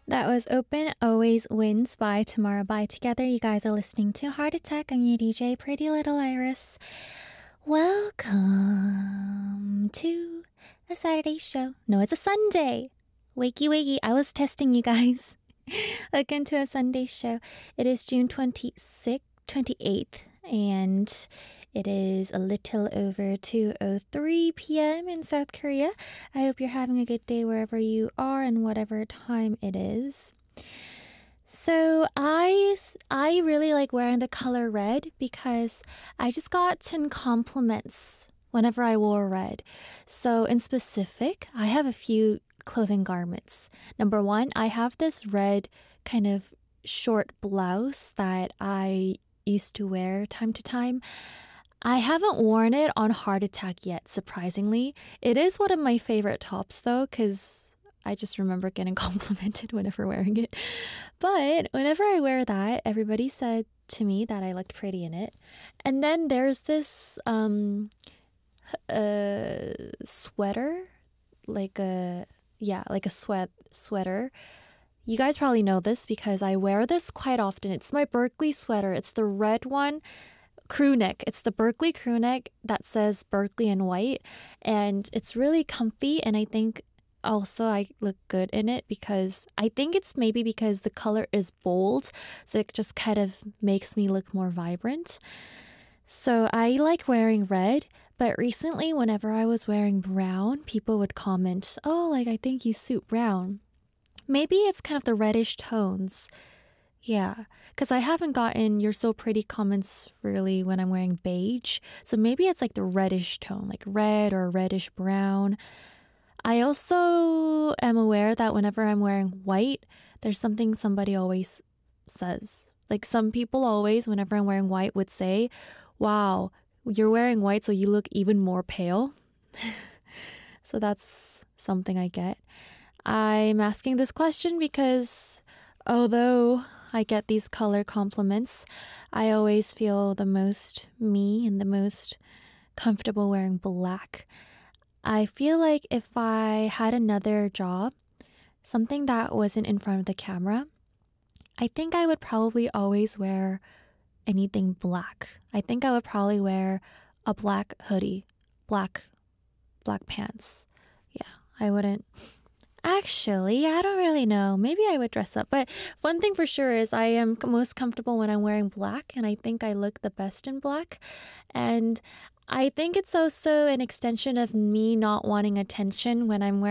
That was Open Always Wins by Tamara by Together. You guys are listening to Heart Attack. I'm your DJ, Pretty Little Iris. Welcome to a Saturday show. No, it's a Sunday. Wakey, wakey. I was testing you guys. Welcome to a Sunday show. It is June 28th, and it is a little over 2:03 p.m. in South Korea. I hope you're having a good day wherever you are and whatever time it is. So I really like wearing the color red because I just got some compliments whenever I wore red. So in specific, I have a few clothing garments. Number one, I have this red kind of short blouse that I used to wear time to time. I haven't worn it on Heart Attack yet, surprisingly. It is one of my favorite tops though, because I just remember getting complimented whenever wearing it. But whenever I wear that, everybody said to me that I looked pretty in it. And then there's this sweater, like a sweater. You guys probably know this because I wear this quite often. It's my Berkeley sweater. It's the red one, crew neck. It's the Berkeley crew neck that says Berkeley in white, and it's really comfy, and I think also I look good in it because I think it's maybe because the color is bold, so it just kind of makes me look more vibrant. So I like wearing red, but recently whenever I was wearing brown, people would comment, "Oh, like I think you suit brown." Maybe it's kind of the reddish tones. Yeah, because I haven't gotten "you're so pretty" comments really when I'm wearing beige. So maybe it's like the reddish tone, like red or reddish brown. I also am aware that whenever I'm wearing white, there's something somebody always says. Like some people always, whenever I'm wearing white, would say, "Wow, you're wearing white, so you look even more pale." So that's something I get. I'm asking this question because although I get these color compliments, I always feel the most me and the most comfortable wearing black. I feel like if I had another job, something that wasn't in front of the camera, I think I would probably always wear anything black. I think I would probably wear a black hoodie, black pants. Yeah, I wouldn't. Actually, I don't really know. Maybe I would dress up. But one thing for sure is I am most comfortable when I'm wearing black, and I think I look the best in black. And I think it's also an extension of me not wanting attention when I'm wearing